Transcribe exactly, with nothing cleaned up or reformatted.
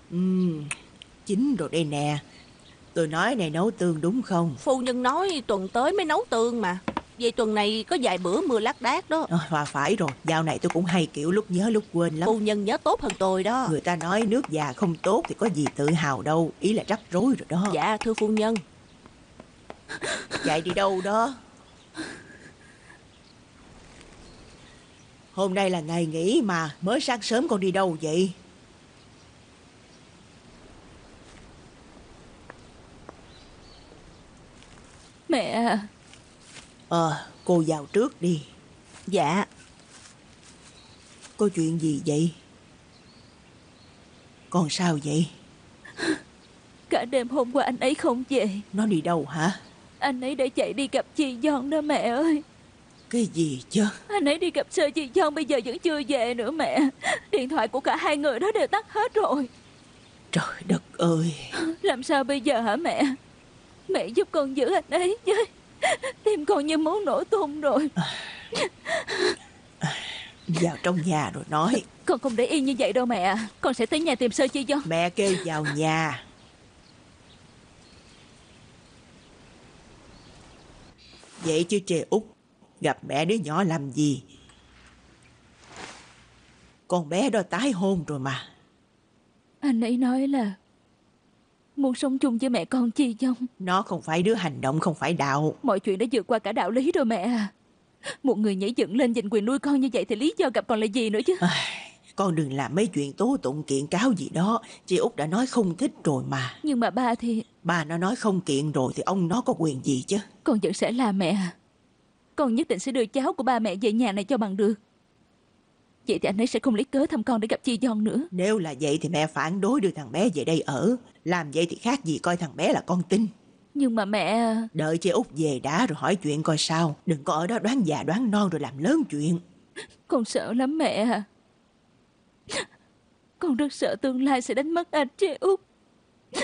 Ừm, chín rồi đây nè. Tôi nói này nấu tương đúng không? Phu nhân nói tuần tới mới nấu tương mà. Vậy tuần này có vài bữa mưa lác đác đó. À, và phải rồi, dạo này tôi cũng hay kiểu lúc nhớ lúc quên lắm. Phu nhân nhớ tốt hơn tôi đó. Người ta nói nước già không tốt thì có gì tự hào đâu. Ý là rắc rối rồi đó. Dạ thưa phu nhân. Chạy đi đâu đó? Hôm nay là ngày nghỉ mà. Mới sáng sớm con đi đâu vậy? Mẹ à. Ờ, cô vào trước đi. Dạ. Có chuyện gì vậy? Con sao vậy? Cả đêm hôm qua anh ấy không về. Nó đi đâu hả? Anh ấy đã chạy đi gặp chị Giòn đó mẹ ơi. Cái gì chứ? Anh ấy đi gặp sơ chị Giòn bây giờ vẫn chưa về nữa mẹ. Điện thoại của cả hai người đó đều tắt hết rồi. Trời đất ơi. Làm sao bây giờ hả mẹ? Mẹ giúp con giữ anh ấy chứ. Tim con như muốn nổ tung rồi. Vào trong nhà rồi nói. Con không để yên như vậy đâu mẹ. Con sẽ tới nhà tìm sơ chi Giòn. Mẹ kêu vào nhà. Vậy chứ Trê Út, gặp mẹ đứa nhỏ làm gì? Con bé đó tái hôn rồi mà. Anh ấy nói là muốn sống chung với mẹ con Chi Giong. Nó không phải đứa hành động, không phải đạo. Mọi chuyện đã vượt qua cả đạo lý rồi mẹ à. Một người nhảy dựng lên giành quyền nuôi con như vậy thì lý do gặp còn là gì nữa chứ? À, con đừng làm mấy chuyện tố tụng kiện cáo gì đó. Chị Út đã nói không thích rồi mà. Nhưng mà ba thì... Bà nó nói không kiện rồi thì ông nó có quyền gì chứ? Con vẫn sẽ là mẹ à. Con nhất định sẽ đưa cháu của ba mẹ về nhà này cho bằng được. Vậy thì anh ấy sẽ không lấy cớ thăm con để gặp Chi Giòn nữa. Nếu là vậy thì mẹ phản đối đưa thằng bé về đây ở. Làm vậy thì khác gì coi thằng bé là con tin. Nhưng mà mẹ... Đợi chị Út về đã rồi hỏi chuyện coi sao. Đừng có ở đó đoán già đoán non rồi làm lớn chuyện. Con sợ lắm mẹ à. Con rất sợ tương lai sẽ đánh mất anh Trê Út.